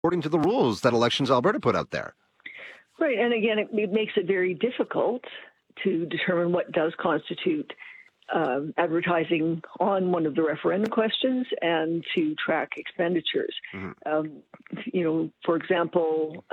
according to the rules that Elections Alberta put out there. Right, and again, it makes it very difficult to determine what does constitute advertising on one of the referendum questions and to track expenditures. For example,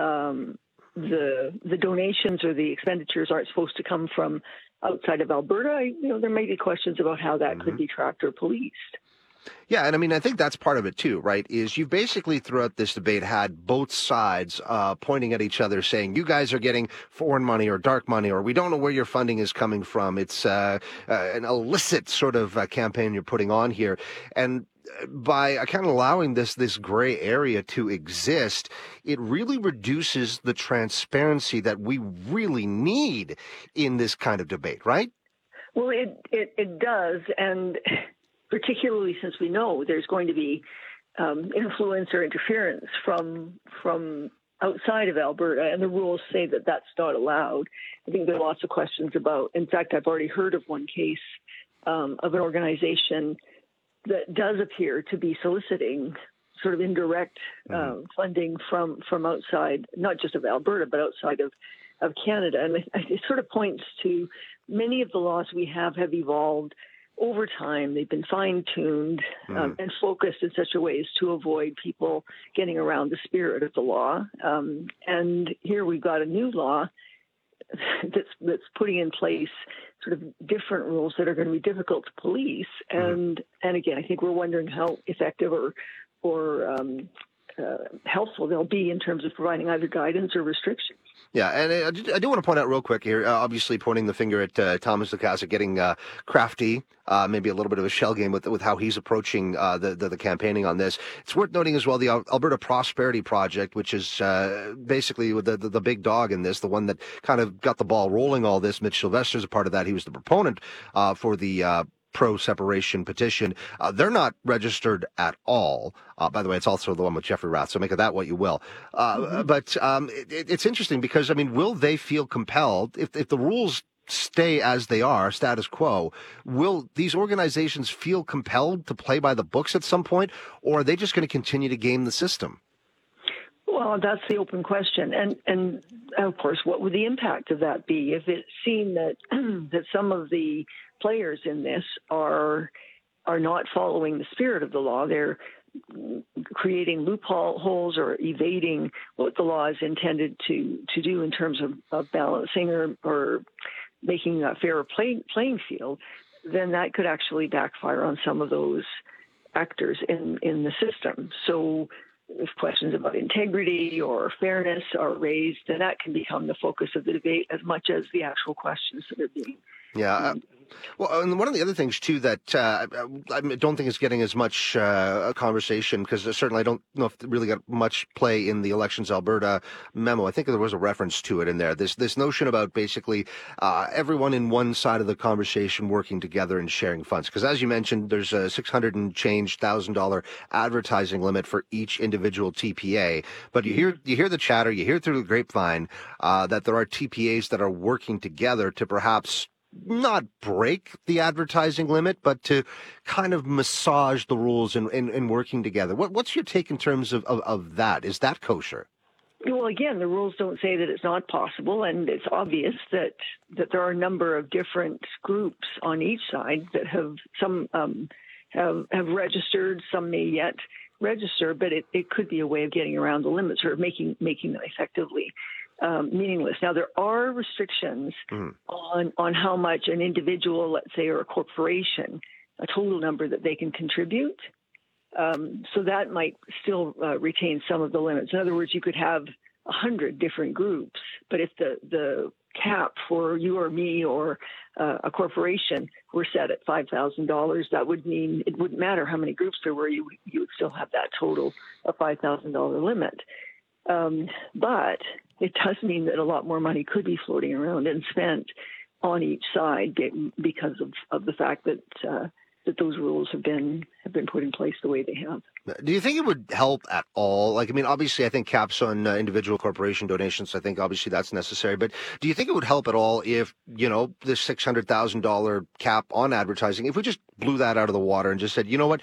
the donations or the expenditures aren't supposed to come from outside of Alberta. There may be questions about how that could be tracked or policed. Yeah, and I mean, I think that's part of it too, right? Is you've basically throughout this debate had both sides pointing at each other saying, you guys are getting foreign money or dark money, or we don't know where your funding is coming from. It's an illicit sort of campaign you're putting on here. And by kind of allowing this gray area to exist, it really reduces the transparency that we really need in this kind of debate, right? Well, it does, and particularly since we know there's going to be influence or interference from outside of Alberta, and the rules say that that's not allowed. I think there are lots of questions about, in fact, I've already heard of one case of an organization that does appear to be soliciting sort of indirect funding from outside, not just of Alberta, but outside of Canada. And it sort of points to many of the laws we have evolved over time. They've been fine-tuned and focused in such a way as to avoid people getting around the spirit of the law. And here we've got a new law that's putting in place sort of different rules that are going to be difficult to police. And again, I think we're wondering how effective or helpful they'll be in terms of providing either guidance or restrictions. Yeah, and I do want to point out real quick here, obviously pointing the finger at Thomas Lacasa getting crafty, maybe a little bit of a shell game with how he's approaching the campaigning on this. It's worth noting as well the Alberta Prosperity Project, which is basically the big dog in this, the one that kind of got the ball rolling all this. Mitch Sylvester's a part of that. He was the proponent for the pro-separation petition. They're not registered at all. By the way, it's also the one with Jeffrey Rath, so make of that what you will. But it's interesting because, I mean, will they feel compelled, if the rules stay as they are, status quo, will these organizations feel compelled to play by the books at some point, or are they just going to continue to game the system? Well, that's the open question. And of course, what would the impact of that be if it's seen that that some of the players in this are not following the spirit of the law? They're creating loopholes or evading what the law is intended to do in terms of balancing or making a fairer playing field. Then that could actually backfire on some of those actors in the system. So if questions about integrity or fairness are raised, then that can become the focus of the debate as much as the actual questions that are being. Yeah. Well, and one of the other things, too, that I don't think is getting as much conversation, because certainly I don't know if it really got much play in the Elections Alberta memo. I think there was a reference to it in there. This notion about basically everyone in one side of the conversation working together and sharing funds. Because as you mentioned, there's a $600 and change $1,000 advertising limit for each individual TPA. But you hear the chatter, you hear through the grapevine that there are TPAs that are working together to perhaps not break the advertising limit, but to kind of massage the rules in working together. What's your take in terms of that? Is that kosher? Well, again, the rules don't say that it's not possible, and it's obvious that there are a number of different groups on each side that have registered, some may yet register, but it could be a way of getting around the limits or making them effectively meaningless. Now, there are restrictions on how much an individual, let's say, or a corporation, a total number that they can contribute. So that might still retain some of the limits. In other words, you could have 100 different groups, but if the cap for you or me or a corporation were set at $5,000, that would mean it wouldn't matter how many groups there were, you would still have that total of $5,000 limit. But it does mean that a lot more money could be floating around and spent on each side because of the fact that those rules have been put in place the way they have. Do you think it would help at all? Like, I mean, obviously, I think caps on individual corporation donations, I think obviously that's necessary. But do you think it would help at all if, this $600,000 cap on advertising, if we just blew that out of the water and just said, you know what,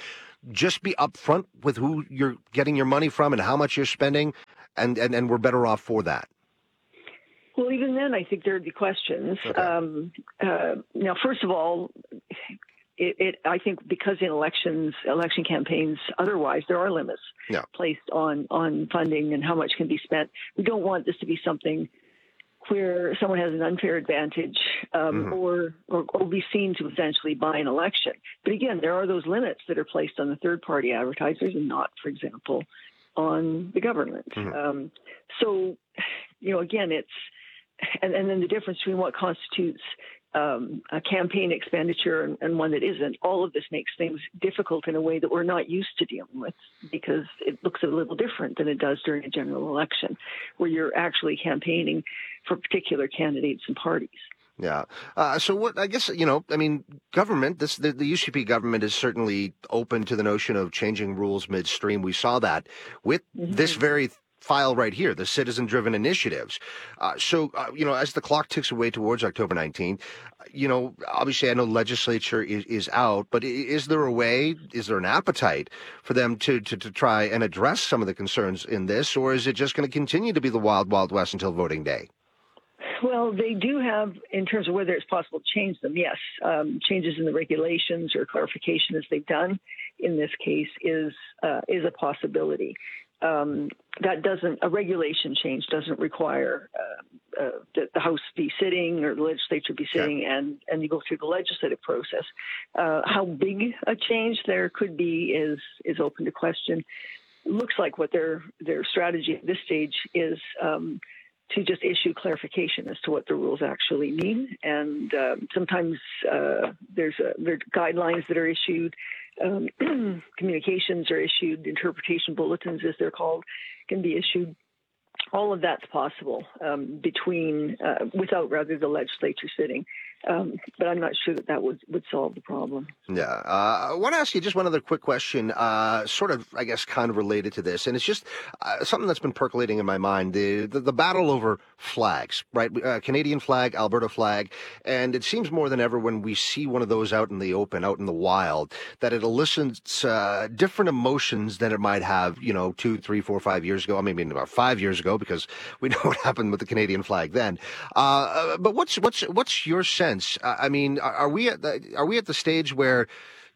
just be upfront with who you're getting your money from and how much you're spending, and we're better off for that? Well, even then, I think there would be questions. Okay. Now, first of all, I think because in election campaigns, otherwise there are limits placed on funding and how much can be spent. We don't want this to be something where someone has an unfair advantage or be seen to essentially buy an election. But again, there are those limits that are placed on the third-party advertisers and not, for example, on the government. So, again, it's and then the difference between what constitutes a campaign expenditure and one that isn't, all of this makes things difficult in a way that we're not used to dealing with, because it looks a little different than it does during a general election, where you're actually campaigning for particular candidates and parties. Yeah. So what, I guess, government, the UCP government is certainly open to the notion of changing rules midstream. We saw that with this very file right here, the citizen-driven initiatives. So as the clock ticks away towards October 19th, obviously I know legislature is out, but is there a way, is there an appetite for them to try and address some of the concerns in this, or is it just going to continue to be the wild, wild west until voting day? Well, they do have, in terms of whether it's possible to change them, yes. Changes in the regulations or clarification as they've done in this case is a possibility. A regulation change doesn't require that the House be sitting or the legislature be sitting and you go through the legislative process. How big a change there could be is open to question. It looks like what their strategy at this stage is to just issue clarification as to what the rules actually mean. And sometimes there are guidelines that are issued. Communications are issued, interpretation bulletins, as they're called, can be issued. All of that's possible without the legislature sitting. But I'm not sure that would solve the problem. Yeah. I want to ask you just one other quick question, sort of, I guess, kind of related to this. And it's just something that's been percolating in my mind, the battle over flags, right? Canadian flag, Alberta flag. And it seems more than ever when we see one of those out in the open, out in the wild, that it elicits different emotions than it might have, 2, 3, 4, 5 years ago. I mean, about 5 years ago, because we know what happened with the Canadian flag then. But what's your sense? I mean, are we at the stage where,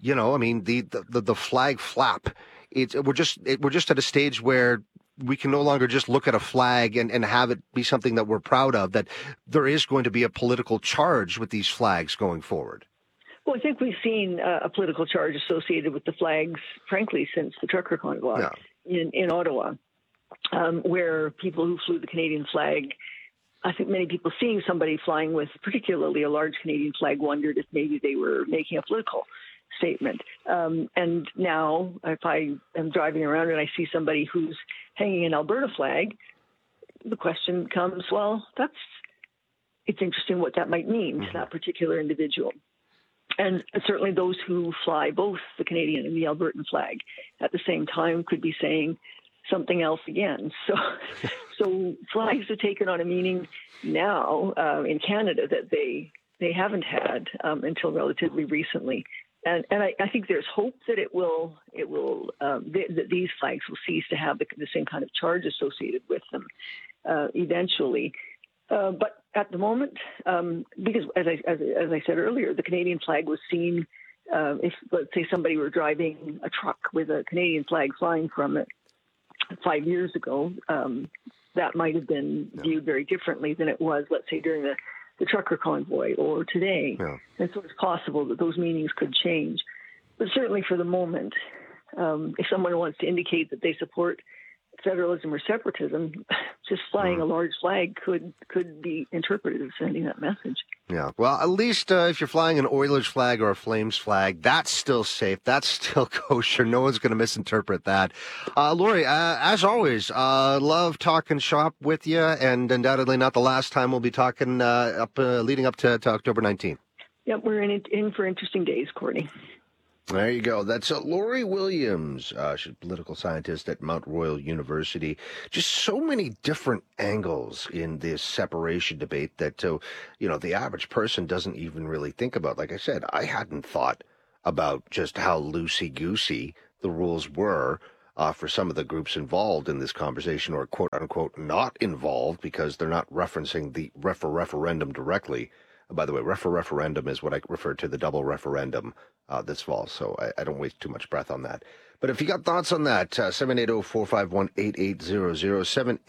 the flag flap? We're just at a stage where we can no longer just look at a flag and have it be something that we're proud of, that there is going to be a political charge with these flags going forward. Well, I think we've seen a political charge associated with the flags, frankly, since the trucker convoy in Ottawa, where people who flew the Canadian flag, I think many people seeing somebody flying with particularly a large Canadian flag wondered if maybe they were making a political statement. And now if I am driving around and I see somebody who's hanging an Alberta flag, the question comes, well, it's interesting what that might mean to that particular individual. And certainly those who fly both the Canadian and the Albertan flag at the same time could be saying something else again. So flags have taken on a meaning now in Canada that they haven't had until relatively recently. And I think there's hope that that these flags will cease to have the same kind of charge associated with them eventually. But at the moment, because as I said earlier, the Canadian flag was seen. If let's say somebody were driving a truck with a Canadian flag flying from it 5 years ago, that might have been viewed very differently than it was, let's say, during the trucker convoy or today. Yeah. And so it's possible that those meanings could change. But certainly for the moment, if someone wants to indicate that they support federalism or separatism, just flying a large flag could be interpreted as sending that message. Yeah, well, at least if you're flying an Oilers flag or a Flames flag, that's still safe. That's still kosher. No one's going to misinterpret that. Lori, as always, love talking shop with you, and undoubtedly not the last time we'll be talking leading up to October 19th. Yep, we're in for interesting days, Courtney. There you go. That's Lori Williams. She's a political scientist at Mount Royal University. Just so many different angles in this separation debate that, the average person doesn't even really think about. Like I said, I hadn't thought about just how loosey-goosey the rules were for some of the groups involved in this conversation, or quote unquote not involved, because they're not referencing the referendum directly. By the way, referendum is what I refer to the double referendum this fall, so I don't waste too much breath on that. But if you got thoughts on that, 780-451-8800,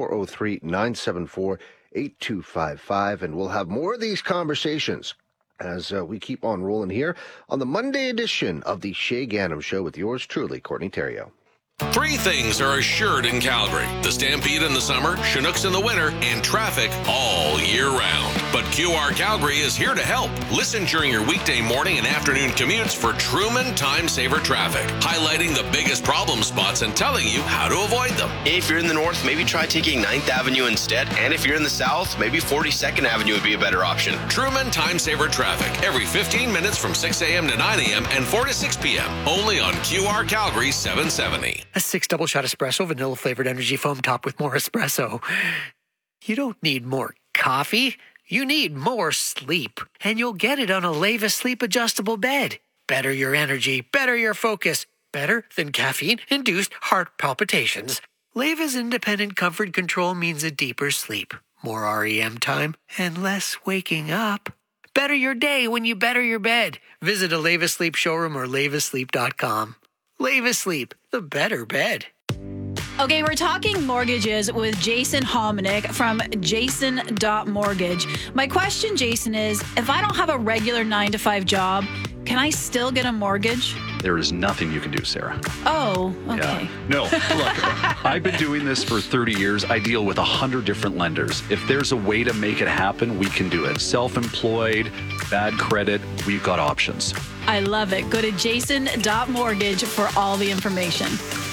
403-974-8255, and we'll have more of these conversations as we keep on rolling here on the Monday edition of the Shay Gannam Show with yours truly, Courtney Theriault. 3 things are assured in Calgary: the Stampede in the summer, Chinooks in the winter, and traffic all year round. But QR Calgary is here to help. Listen during your weekday morning and afternoon commutes for Truman Time Saver Traffic, highlighting the biggest problem spots and telling you how to avoid them. If you're in the north, maybe try taking 9th Avenue instead. And if you're in the south, maybe 42nd Avenue would be a better option. Truman Time Saver Traffic, every 15 minutes from 6 a.m. to 9 a.m. and 4 to 6 p.m. Only on QR Calgary 770. A 6 double shot espresso, vanilla flavored energy foam topped with more espresso. You don't need more coffee. You need more sleep. And you'll get it on a Leva Sleep adjustable bed. Better your energy, better your focus, better than caffeine-induced heart palpitations. Leva's independent comfort control means a deeper sleep, more REM time, and less waking up. Better your day when you better your bed. Visit a Leva Sleep showroom or levasleep.com. Leva Sleep, the better bed. Okay, we're talking mortgages with Jason Hominick from jason.mortgage. My question, Jason, is if I don't have a regular 9-to-5 job, can I still get a mortgage? There is nothing you can do, Sarah. Oh, okay. Yeah. No, look, I've been doing this for 30 years. I deal with 100 different lenders. If there's a way to make it happen, we can do it. Self-employed, bad credit, we've got options. I love it. Go to jason.mortgage for all the information.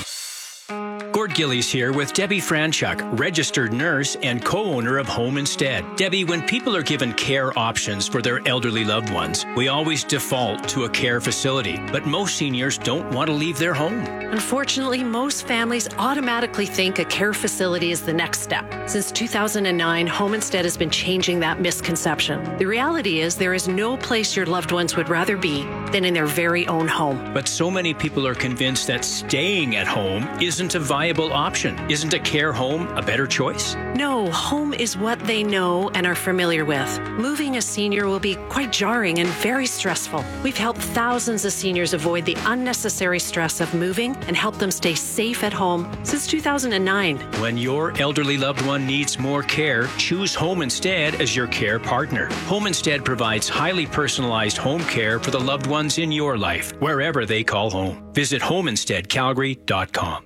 Gord Gillies here with Debbie Franchuk, registered nurse and co-owner of Home Instead. Debbie, when people are given care options for their elderly loved ones, we always default to a care facility, but most seniors don't want to leave their home. Unfortunately, most families automatically think a care facility is the next step. Since 2009, Home Instead has been changing that misconception. The reality is there is no place your loved ones would rather be than in their very own home. But so many people are convinced that staying at home isn't a viable option. Isn't a care home a better choice? No, home is what they know and are familiar with. Moving a senior will be quite jarring and very stressful. We've helped thousands of seniors avoid the unnecessary stress of moving and help them stay safe at home since 2009. When your elderly loved one needs more care, choose Home Instead as your care partner. Home Instead provides highly personalized home care for the loved ones in your life, wherever they call home. Visit homeinsteadcalgary.com.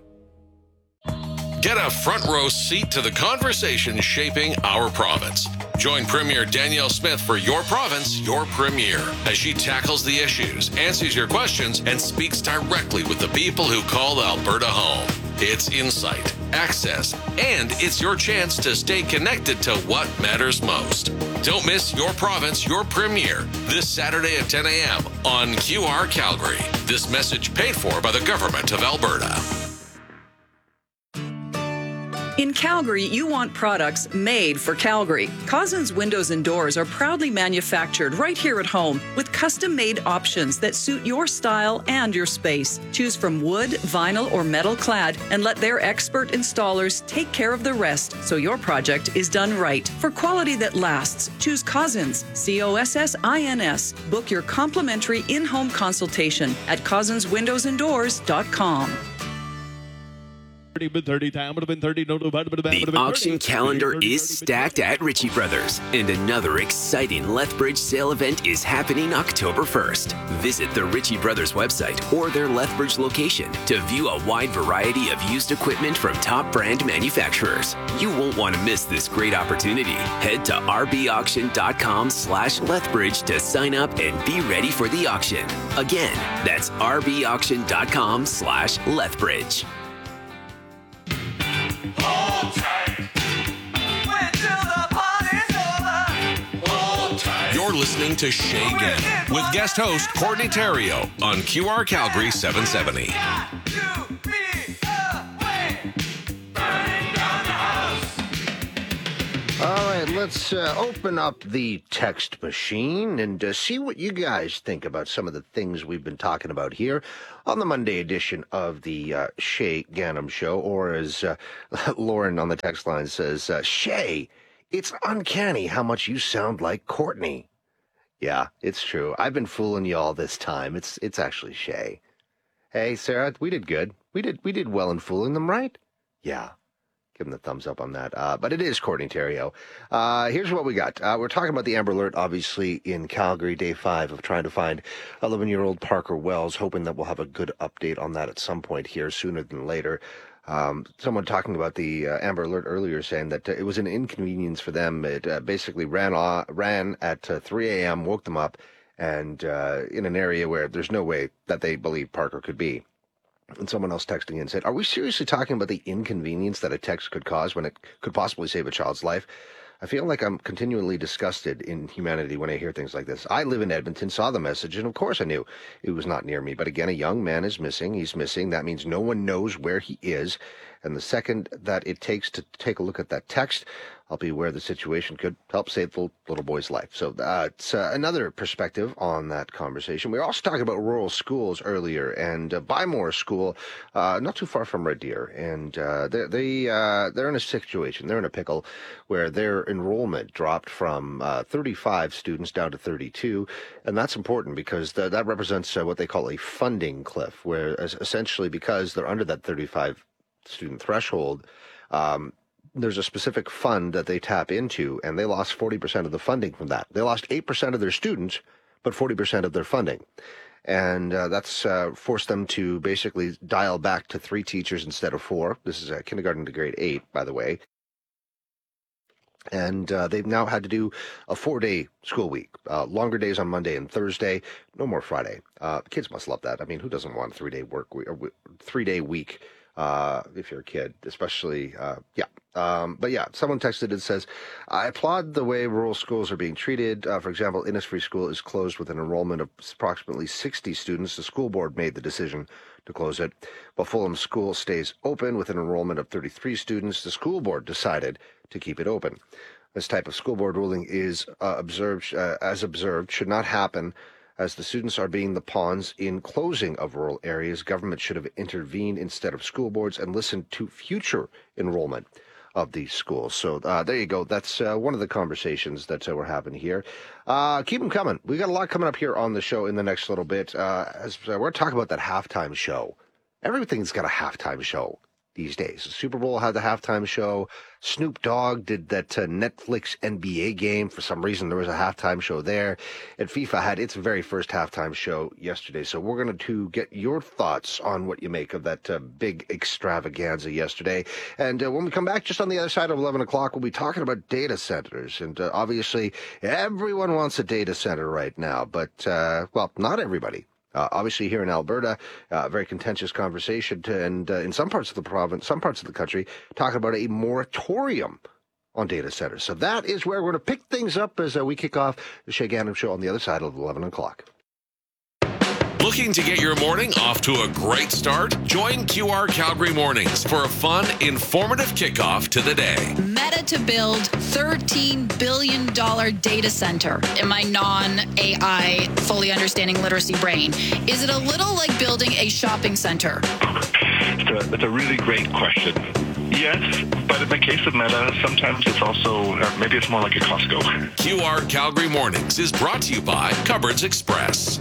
Get a front row seat to the conversation shaping our province. Join Premier Danielle Smith for Your Province, Your Premier, as she tackles the issues, answers your questions, and speaks directly with the people who call Alberta home. It's insight, access, and it's your chance to stay connected to what matters most. Don't miss Your Province, Your Premier this Saturday at 10 a.m. on QR Calgary. This message paid for by the Government of Alberta. In Calgary, you want products made for Calgary. Cousins Windows and Doors are proudly manufactured right here at home with custom-made options that suit your style and your space. Choose from wood, vinyl, or metal clad and let their expert installers take care of the rest so your project is done right. For quality that lasts, choose Cousins, COSSINS. Book your complimentary in-home consultation at cousinswindowsanddoors.com. The auction calendar is stacked at Ritchie Brothers, and another exciting Lethbridge sale event is happening October 1st. Visit the Ritchie Brothers website or their Lethbridge location to view a wide variety of used equipment from top brand manufacturers. You won't want to miss this great opportunity. Head to rbauction.com/Lethbridge to sign up and be ready for the auction. Again, that's rbauction.com/Lethbridge. You're listening to Shay Gannam with guest host Courtney Theriault on QR Calgary 770. All right, let's open up the text machine and see what you guys think about some of the things we've been talking about here on the Monday edition of the Shay Ganem Show, or as Lauren on the text line says, Shay, it's uncanny how much you sound like Courtney. Yeah, it's true. I've been fooling you all this time. It's actually Shay. Hey, Sarah, we did good. We did well in fooling them, right? Yeah. Give him the thumbs up on that. But it is Courtney Theriault. Here's what we got. We're talking about the Amber Alert, obviously, in Calgary, day 5 of trying to find 11-year-old Parker Wells, hoping that we'll have a good update on that at some point here sooner than later. Someone talking about the Amber Alert earlier saying that it was an inconvenience for them. It basically ran at 3 a.m., woke them up, and in an area where there's no way that they believe Parker could be. And someone else texting in said, are we seriously talking about the inconvenience that a text could cause when it could possibly save a child's life? I feel like I'm continually disgusted in humanity when I hear things like this. I live in Edmonton, saw the message, and of course I knew it was not near me. But again, a young man is missing. He's missing. That means no one knows where he is. And the second that it takes to take a look at that text, I'll be aware the situation could help save the little boy's life. So it's another perspective on that conversation. We were also talking about rural schools earlier, and Bymore School, not too far from Red Deer, and they're in a situation, they're in a pickle where their enrollment dropped from 35 students down to 32, and that's important because that represents what they call a funding cliff, where essentially because they're under that 35 student threshold, there's a specific fund that they tap into, and they lost 40% of the funding from that. They lost 8% of their students, but 40% of their funding. And that's forced them to basically dial back to 3 teachers instead of 4. This is kindergarten to grade 8, by the way. And they've now had to do a 4-day school week, longer days on Monday and Thursday, no more Friday. Kids must love that. I mean, who doesn't want a 3-day work week, or 3-day week? If you're a kid, especially, but yeah, someone texted and says, I applaud the way rural schools are being treated. For example, Innisfree School is closed with an enrollment of approximately 60 students. The school board made the decision to close it. While Fulham School stays open with an enrollment of 33 students, the school board decided to keep it open. This type of school board ruling is observed, should not happen. As the students are being the pawns in closing of rural areas, government should have intervened instead of school boards and listened to future enrollment of these schools. So there you go. That's one of the conversations that we're having here. Keep them coming. We got a lot coming up here on the show in the next little bit. As we're talking about that halftime show. Everything's got a halftime show these days. The Super Bowl had the halftime show. Snoop Dogg did that Netflix NBA game. For some reason, there was a halftime show there. And FIFA had its very first halftime show yesterday. So we're going to get your thoughts on what you make of that big extravaganza yesterday. And when we come back, just on the other side of 11 o'clock, we'll be talking about data centers. And obviously, everyone wants a data center right now. But, well, not everybody. Obviously, here in Alberta, very contentious conversation, and in some parts of the province, some parts of the country, talking about a moratorium on data centers. So that is where we're going to pick things up as we kick off the Shay Ganem Show on the other side of 11 o'clock. Looking to get your morning off to a great start? Join QR Calgary Mornings for a fun, informative kickoff to the day. Meta to build $13 billion data center in my non-AI, fully understanding literacy brain. Is it a little like building a shopping center? It's a really great question. Yes, but in the case of Meta, sometimes it's also, maybe it's more like a Costco. QR Calgary Mornings is brought to you by Cupboards Express.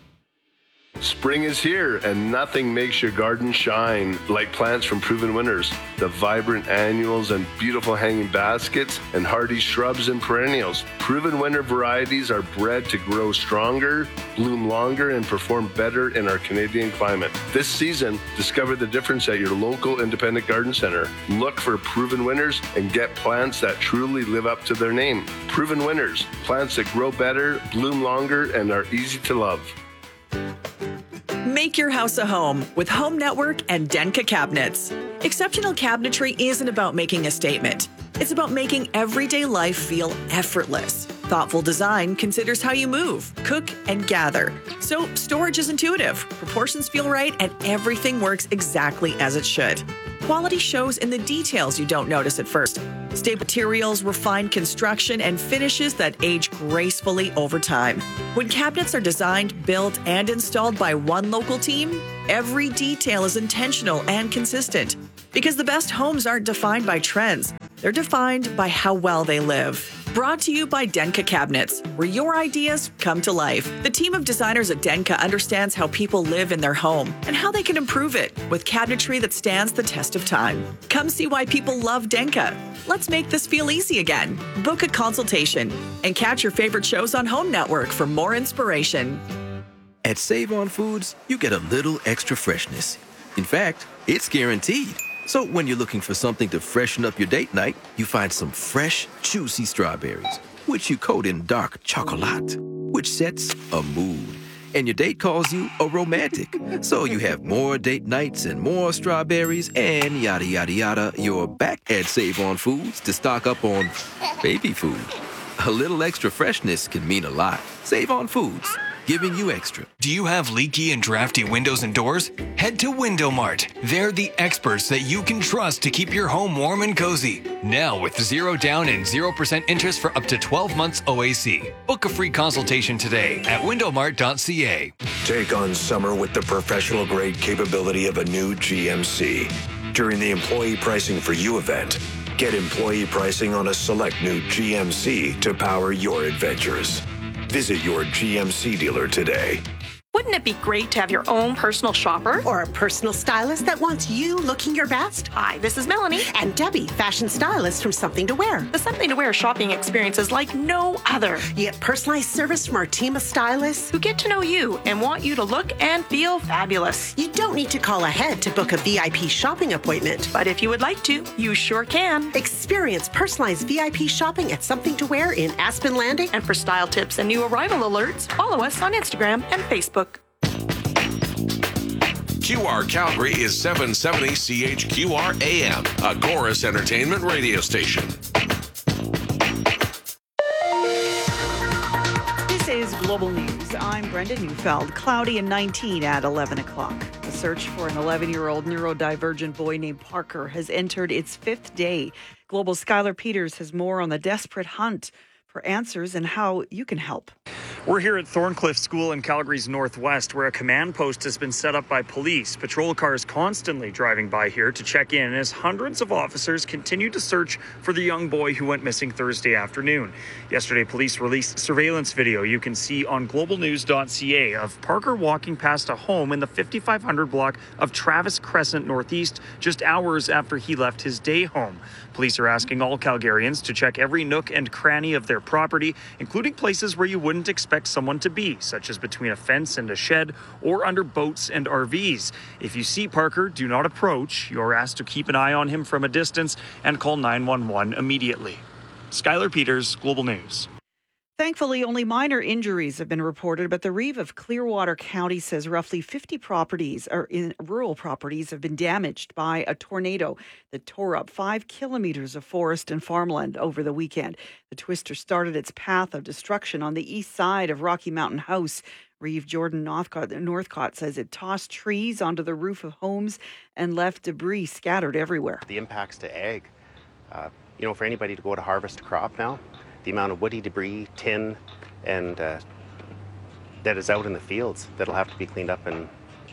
Spring is here, and nothing makes your garden shine like plants from Proven Winners. The vibrant annuals and beautiful hanging baskets and hardy shrubs and perennials. Proven Winner varieties are bred to grow stronger, bloom longer, and perform better in our Canadian climate. This season, discover the difference at your local independent garden center. Look for Proven Winners and get plants that truly live up to their name. Proven Winners, plants that grow better, bloom longer, and are easy to love. Make your house a home with Home Network and Denka Cabinets. Exceptional cabinetry isn't about making a statement. It's about making everyday life feel effortless. Thoughtful design considers how you move, cook, and gather. So storage is intuitive, proportions feel right, and everything works exactly as it should. quality shows in the details you don't notice at first. Stable materials, refined construction, and finishes that age gracefully over time. When cabinets are designed, built, and installed by one local team, every detail is intentional and consistent. Because the best homes aren't defined by trends, they're defined by how well they live. Brought to you by Denka Cabinets, where your ideas come to life. The team of designers at Denka understands how people live in their home and how they can improve it with cabinetry that stands the test of time. Come see why people love Denka. Let's make this feel easy again. Book a consultation and catch your favorite shows on Home Network for more inspiration. At Save On Foods, you get a little extra freshness. In fact, it's guaranteed. So when you're looking for something to freshen up your date night, you find some fresh, juicy strawberries, which you coat in dark chocolate, which sets a mood. And your date calls you a romantic. So you have more date nights and more strawberries and yada, yada, yada. You're back at Save On Foods to stock up on baby food. A little extra freshness can mean a lot. Save On Foods, giving you extra. Do you have leaky and drafty windows and doors? Head to Window Mart. They're the experts that you can trust to keep your home warm and cozy. Now with 0 down and 0% interest for up to 12 months OAC. Book a free consultation today at windowmart.ca. Take on summer with the professional-grade capability of a new GMC. During the Employee Pricing for You event, get employee pricing on a select new GMC to power your adventures. Visit your GMC dealer today. Wouldn't it be great to have your own personal shopper? Or a personal stylist that wants you looking your best? Hi, this is Melanie. And Debbie, fashion stylist from Something to Wear. The Something to Wear shopping experience is like no other. You get personalized service from our team of stylists who get to know you and want you to look and feel fabulous. You don't need to call ahead to book a VIP shopping appointment. But if you would like to, you sure can. Experience personalized VIP shopping at Something to Wear in Aspen Landing. And for style tips and new arrival alerts, follow us on Instagram and Facebook. QR Calgary is 770 CHQR AM, a Chorus Entertainment radio station. This is Global News. I'm Brenda Neufeld. Cloudy and 19 at 11 o'clock. The search for an 11-year-old neurodivergent boy named Parker has entered its 5th day. Global's Skylar Peters has more on the desperate hunt for answers and how you can help. We're here at Thorncliffe School in Calgary's northwest, where a command post has been set up by police. Patrol cars constantly driving by here to check in as hundreds of officers continue to search for the young boy who went missing Thursday afternoon. Yesterday, police released surveillance video you can see on globalnews.ca of Parker walking past a home in the 5500 block of Travis Crescent Northeast just hours after he left his day home. Police are asking all Calgarians to check every nook and cranny of their property, including places where you wouldn't expect someone to be, such as between a fence and a shed or under boats and RVs. If you see Parker, do not approach. You're asked to keep an eye on him from a distance and call 911 immediately. Skylar Peters, Global News. Thankfully, only minor injuries have been reported, but the Reeve of Clearwater County says roughly 50 properties in rural properties have been damaged by a tornado that tore up 5 kilometers of forest and farmland over the weekend. The twister started its path of destruction on the east side of Rocky Mountain House. Reeve Jordan Northcott says it tossed trees onto the roof of homes and left debris scattered everywhere. The impacts to ag, for anybody to go to harvest a crop now, the amount of woody debris, tin, and that is out in the fields that'll have to be cleaned up, and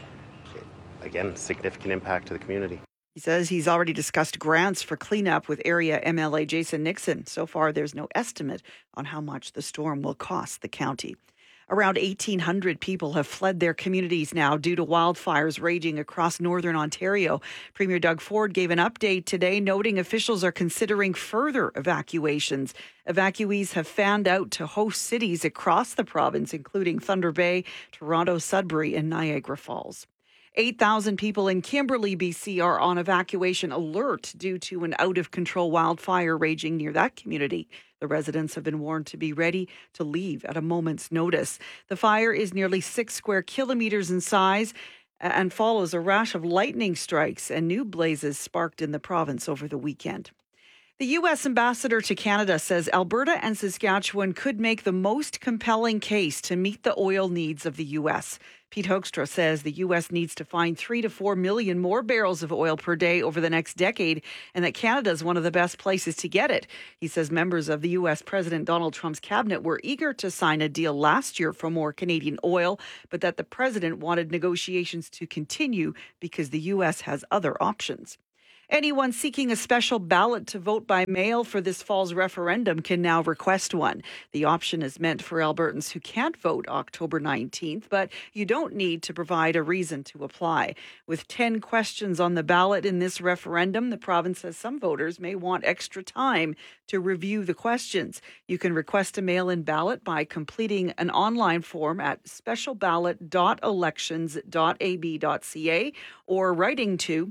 again, significant impact to the community. He says he's already discussed grants for cleanup with area MLA Jason Nixon. So far, there's no estimate on how much the storm will cost the county. Around 1,800 people have fled their communities now due to wildfires raging across northern Ontario. Premier Doug Ford gave an update today, noting officials are considering further evacuations. Evacuees have fanned out to host cities across the province, including Thunder Bay, Toronto, Sudbury, and Niagara Falls. 8,000 people in Kimberley, BC are on evacuation alert due to an out-of-control wildfire raging near that community. The residents have been warned to be ready to leave at a moment's notice. The fire is nearly 6 square kilometers in size and follows a rash of lightning strikes and new blazes sparked in the province over the weekend. The U.S. ambassador to Canada says Alberta and Saskatchewan could make the most compelling case to meet the oil needs of the U.S. Pete Hoekstra says the U.S. needs to find 3 to 4 million more barrels of oil per day over the next decade, and that Canada is one of the best places to get it. He says members of the U.S. President Donald Trump's cabinet were eager to sign a deal last year for more Canadian oil, but that the president wanted negotiations to continue because the U.S. has other options. Anyone seeking a special ballot to vote by mail for this fall's referendum can now request one. The option is meant for Albertans who can't vote October 19th, but you don't need to provide a reason to apply. With 10 questions on the ballot in this referendum, the province says some voters may want extra time to review the questions. You can request a mail-in ballot by completing an online form at specialballot.elections.ab.ca or writing to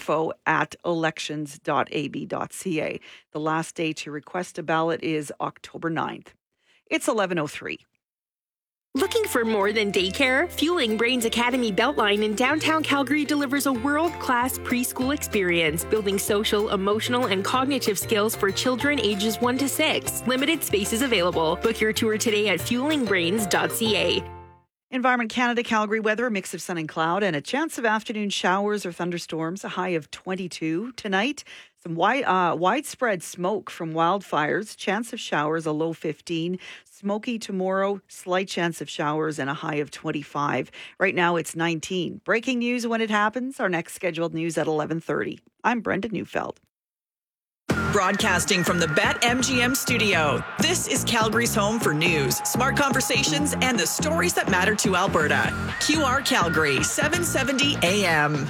info@elections.ab.ca. The last day to request a ballot is October 9th. It's 11:03. Looking for more than daycare? Fueling Brains Academy Beltline in downtown Calgary delivers a world-class preschool experience, building social, emotional, and cognitive skills for children ages 1 to 6. Limited spaces available. Book your tour today at fuelingbrains.ca. Environment Canada Calgary weather, a mix of sun and cloud and a chance of afternoon showers or thunderstorms, a high of 22. Tonight, some widespread smoke from wildfires, chance of showers, a low 15. Smoky tomorrow, slight chance of showers and a high of 25. Right now it's 19. Breaking news when it happens. Our next scheduled news at 11:30. I'm Brenda Neufeld. Broadcasting from the BetMGM studio, this is Calgary's home for news, smart conversations, and the stories that matter to Alberta. QR Calgary, 770 AM.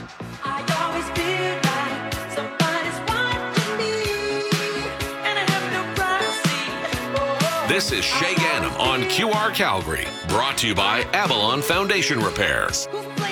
This is Shay Ganem on QR Calgary, brought to you by Avalon Foundation Repairs.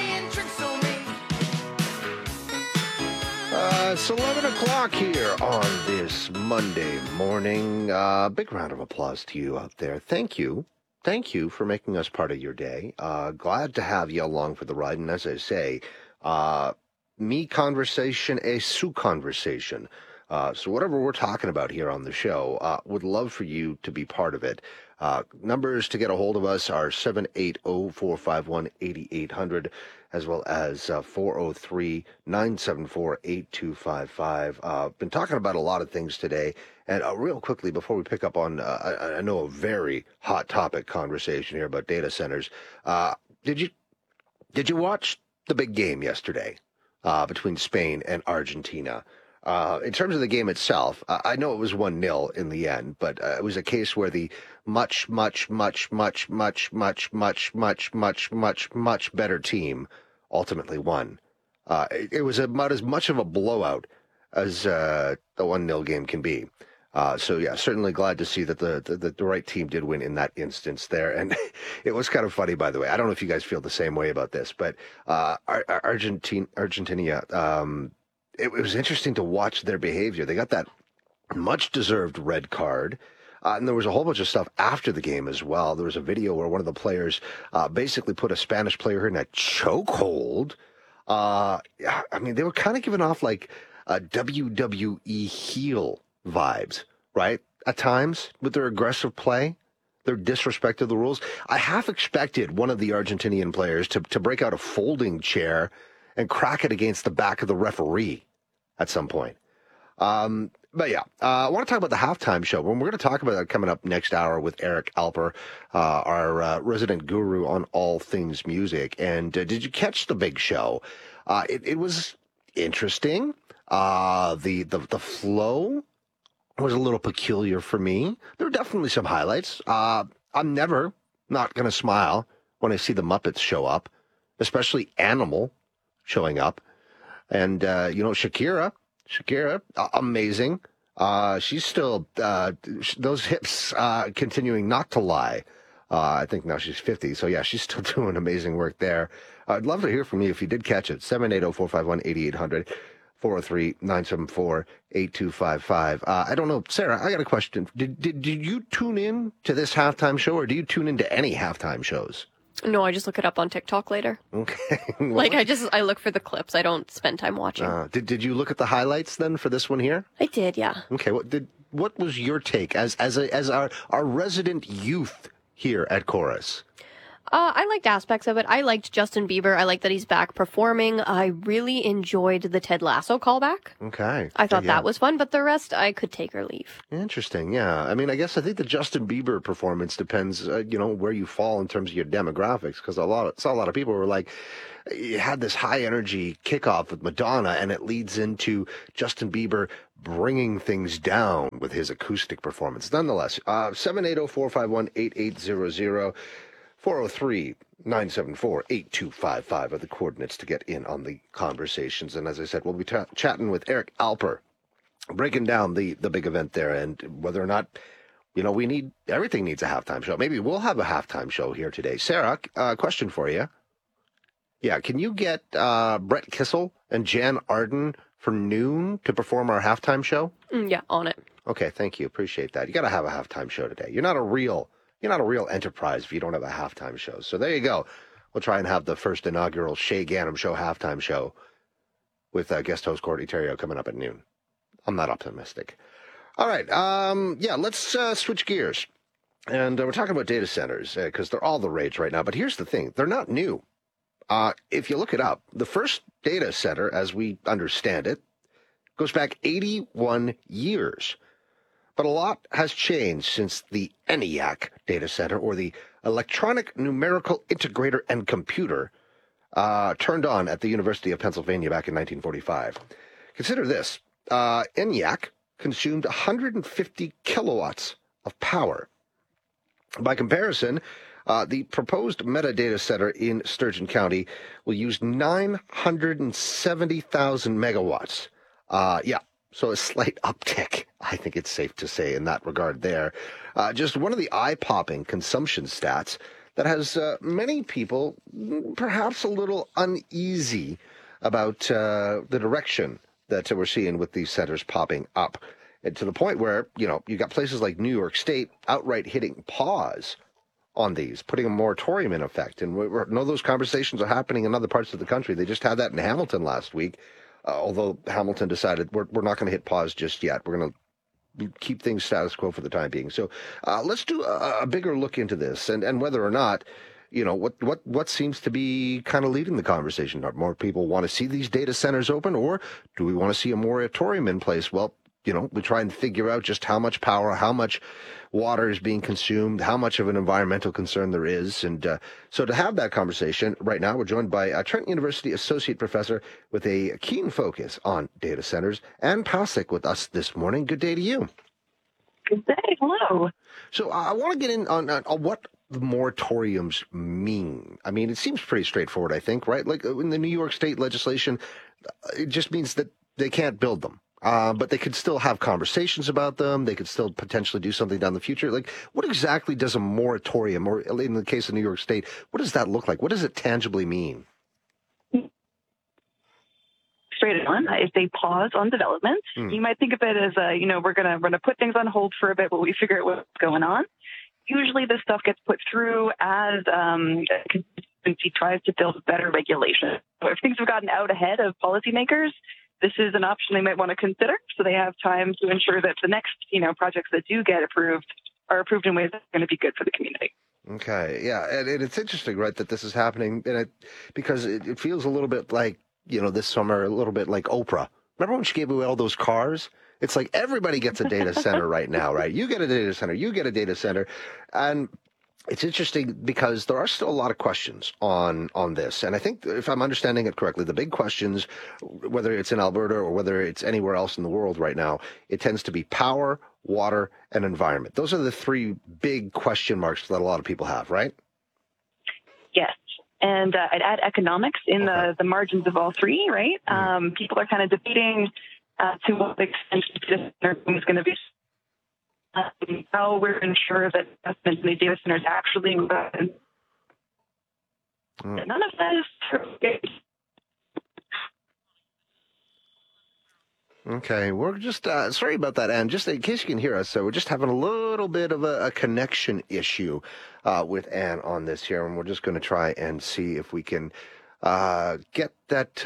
It's 11 o'clock here on this Monday morning. Big round of applause to you out there. Thank you. Thank you for making us part of your day. Glad to have you along for the ride. And as I say, me conversation, a Sue conversation. So whatever we're talking about here on the show, would love for you to be part of it. Numbers to get a hold of us are 780-451-8800, as well as 403-974-8255. Been talking about a lot of things today. And real quickly, before we pick up on, I know, a very hot topic conversation here about data centers. Did you watch the big game yesterday between Spain and Argentina? In terms of the game itself, I know it was 1-0 in the end, but it was a case where the much better team ultimately won. It was about as much of a blowout as the 1-0 game can be. So yeah, certainly glad to see that the right team did win in that instance there. And it was kind of funny, by the way. I don't know if you guys feel the same way about this, but Argentina, it was interesting to watch their behavior. They got that much-deserved red card. And there was a whole bunch of stuff after the game as well. There was a video where one of the players basically put a Spanish player in a chokehold. I mean, they were kind of giving off like WWE heel vibes, right? At times, with their aggressive play, their disrespect of the rules. I half expected one of the Argentinian players to break out a folding chair and crack it against the back of the referee at some point. But yeah, I want to talk about the halftime show. We're going to talk about that coming up next hour with Eric Alper, our resident guru on all things music. And did you catch the big show? It was interesting. The flow was a little peculiar for me. There were definitely some highlights. I'm never not going to smile when I see the Muppets show up, especially Animal showing up. And, Shakira, amazing. She's still, those hips continuing not to lie. I think now she's 50. So, yeah, she's still doing amazing work there. I'd love to hear from you if you did catch it. 780-451-8800, 403-974-8255. I don't know. Sarah, I got a question. Did you tune in to this halftime show, or do you tune into any halftime shows? No, I just look it up on TikTok later. Okay. Well, I look for the clips. I don't spend time watching. Did you look at the highlights then for this one here? I did, yeah. Okay. What was your take as our resident youth here at Chorus? I liked aspects of it. I liked Justin Bieber. I like that he's back performing. I really enjoyed the Ted Lasso callback. Okay. I thought that was fun, but the rest I could take or leave. Interesting, yeah. I mean, I think the Justin Bieber performance depends, where you fall in terms of your demographics, because I saw a lot of people were like, you had this high energy kickoff with Madonna, and it leads into Justin Bieber bringing things down with his acoustic performance. Nonetheless, 780-451-8800. 403-974-8255 are the coordinates to get in on the conversations. And as I said, we'll be chatting with Eric Alper, breaking down the big event there and whether or not, everything needs a halftime show. Maybe we'll have a halftime show here today. Sarah, question for you. Yeah, can you get Brett Kissel and Jan Arden for noon to perform our halftime show? Yeah, on it. Okay, thank you. Appreciate that. You got to have a halftime show today. You're not a real enterprise if you don't have a halftime show. So there you go. We'll try and have the first inaugural Shay Ganem Show halftime show with guest host Courtney Theriault coming up at noon. I'm not optimistic. All right. Let's switch gears. And we're talking about data centers because they're all the rage right now. But here's the thing. They're not new. If you look it up, the first data center, as we understand it, goes back 81 years. But a lot has changed since the ENIAC data center, or the Electronic Numerical Integrator and Computer, turned on at the University of Pennsylvania back in 1945. Consider this. ENIAC consumed 150 kilowatts of power. By comparison, the proposed metadata center in Sturgeon County will use 970,000 megawatts. So a slight uptick, I think it's safe to say, in that regard there. Just one of the eye-popping consumption stats that has many people perhaps a little uneasy about the direction that we're seeing with these centers popping up. And to the point where, you got places like New York State outright hitting pause on these, putting a moratorium in effect. And we know those conversations are happening in other parts of the country. They just had that in Hamilton last week. Although Hamilton decided we're not going to hit pause just yet. We're going to keep things status quo for the time being. So let's do a bigger look into this and whether or not, what seems to be kind of leading the conversation. Are more people want to see these data centers open, or do we want to see a moratorium in place? Well, we try and figure out just how much power, how much water is being consumed, how much of an environmental concern there is. And so to have that conversation right now, we're joined by Trent University Associate Professor with a keen focus on data centers, Ann Pasek, with us this morning. Good day to you. Good day. Hello. So I want to get in on what the moratoriums mean. I mean, it seems pretty straightforward, I think, right? Like in the New York State legislation, it just means that they can't build them. But they could still have conversations about them. They could still potentially do something down the future. Like, what exactly does a moratorium, or in the case of New York State, what does that look like? What does it tangibly mean? Straight on, it's a pause on development. You might think of it as we're gonna put things on hold for a bit while we figure out what's going on. Usually, this stuff gets put through as constituency tries to build better regulation. So if things have gotten out ahead of policymakers, this is an option they might want to consider, so they have time to ensure that the next, projects that do get approved are approved in ways that are going to be good for the community. Okay, yeah, and it's interesting, right, that this is happening, because it feels a little bit like, this summer, a little bit like Oprah. Remember when she gave away all those cars? It's like everybody gets a data center right now, right? You get a data center, you get a data center, and it's interesting because there are still a lot of questions on this. And I think, if I'm understanding it correctly, the big questions, whether it's in Alberta or whether it's anywhere else in the world right now, it tends to be power, water, and environment. Those are the three big question marks that a lot of people have, right? Yes. And I'd add economics in the margins of all three, right? People are kind of debating to what extent this is going to be how we're ensure that investments in the data centers actually move in. None of that is true. Okay, we're just sorry about that, Anne. Just in case you can hear us, so we're just having a little bit of a connection issue with Anne on this here, and we're just going to try and see if we can get that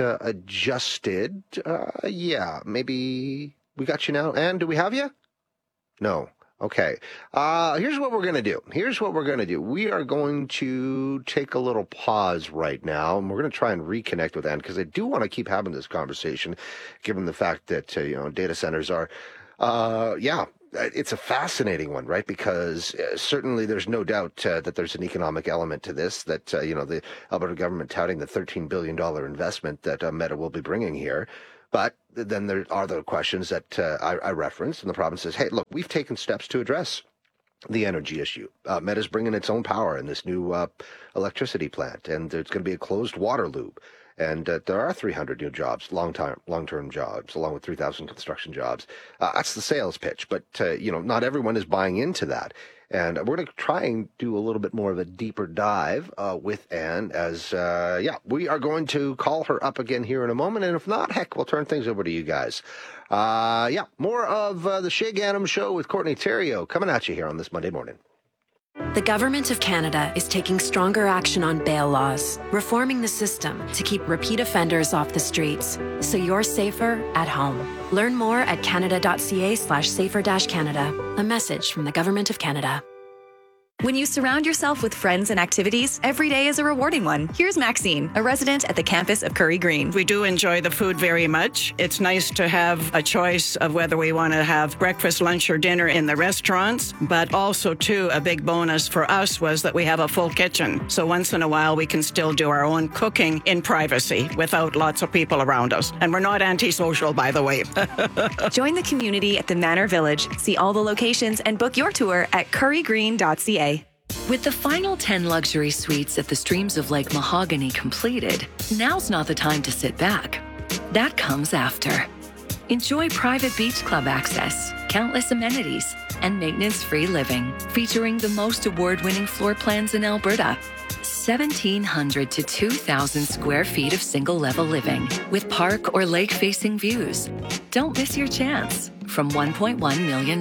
adjusted. Yeah, maybe we got you now. Anne, do we have you? No. Okay. Here's what we're going to do. We are going to take a little pause right now, and we're going to try and reconnect with Ann, because I do want to keep having this conversation, given the fact that, data centers are, it's a fascinating one, right? Because certainly there's no doubt that there's an economic element to this, that, the Alberta government touting the $13 billion investment that Meta will be bringing here. But then there are the questions that I referenced, and the province says, hey, look, we've taken steps to address the energy issue. Meta's bringing its own power in this new electricity plant, and there's going to be a closed water loop. And there are 300 new jobs, long-term jobs, along with 3,000 construction jobs. That's the sales pitch, but, not everyone is buying into that. And we're going to try and do a little bit more of a deeper dive with Ann as, we are going to call her up again here in a moment. And if not, heck, we'll turn things over to you guys. More of the Shay Ganem Show with Courtney Theriault coming at you here on this Monday morning. The Government of Canada is taking stronger action on bail laws, reforming the system to keep repeat offenders off the streets, so you're safer at home. Learn more at canada.ca/safer-canada. A message from the Government of Canada. When you surround yourself with friends and activities, every day is a rewarding one. Here's Maxine, a resident at the campus of Curry Green. We do enjoy the food very much. It's nice to have a choice of whether we want to have breakfast, lunch, or dinner in the restaurants. But also, too, a big bonus for us was that we have a full kitchen. So once in a while, we can still do our own cooking in privacy without lots of people around us. And we're not antisocial, by the way. Join the community at the Manor Village. See all the locations and book your tour at currygreen.ca. With the final 10 luxury suites at the Streams of Lake Mahogany completed, now's not the time to sit back. That comes after. Enjoy private beach club access, countless amenities, and maintenance-free living, featuring the most award-winning floor plans in Alberta. 1,700 to 2,000 square feet of single-level living with park or lake-facing views. Don't miss your chance. From $1.1 million.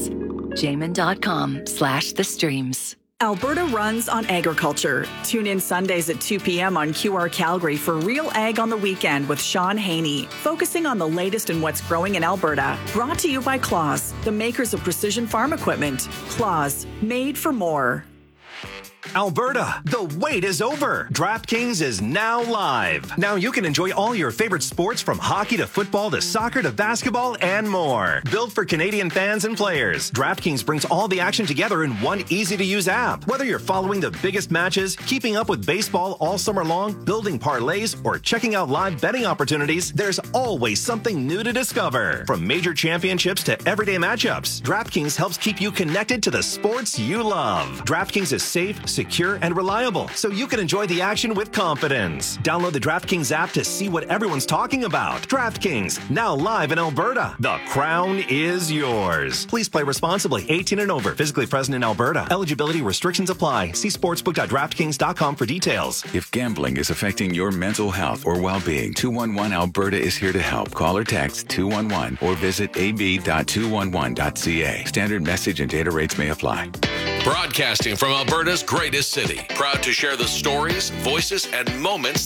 Jamin.com/the streams. Alberta runs on agriculture. Tune in Sundays at 2 p.m. on QR Calgary for Real Ag on the Weekend with Sean Haney, focusing on the latest in what's growing in Alberta. Brought to you by Claus, the makers of precision farm equipment. Claus, made for more. Alberta, the wait is over. DraftKings is now live. Now you can enjoy all your favorite sports from hockey to football to soccer to basketball and more. Built for Canadian fans and players, DraftKings brings all the action together in one easy-to-use app. Whether you're following the biggest matches, keeping up with baseball all summer long, building parlays, or checking out live betting opportunities, there's always something new to discover. From major championships to everyday matchups, DraftKings helps keep you connected to the sports you love. DraftKings is safe, secure, and reliable, so you can enjoy the action with confidence. Download the DraftKings app to see what everyone's talking about. DraftKings, now live in Alberta. The crown is yours. Please play responsibly. 18 and over. Physically present in Alberta. Eligibility restrictions apply. See sportsbook.draftkings.com for details. If gambling is affecting your mental health or well-being, 211 Alberta is here to help. Call or text 211 or visit ab.211.ca. Standard message and data rates may apply. Broadcasting from Alberta's greatest city. Proud to share the stories, voices, and moments